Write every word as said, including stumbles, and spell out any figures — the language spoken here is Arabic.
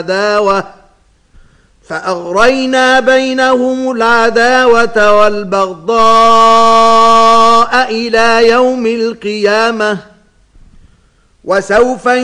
العداوة فأغرينا بينهم العداوة والبغضاء إلى يوم القيامة وسوف